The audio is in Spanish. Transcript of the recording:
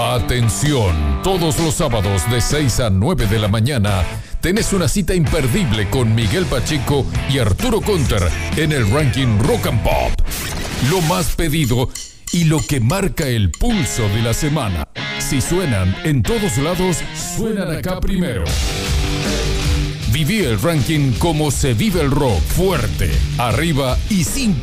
Atención, todos los sábados de 6 a 9 de la mañana tenés una cita imperdible con Miguel Pacheco y Arturo Conter en el ranking Rock and Pop. Lo más pedido y lo que marca el pulso de la semana. Si suenan en todos lados, suenan acá primero. Viví el ranking como se vive el rock, fuerte, arriba y sin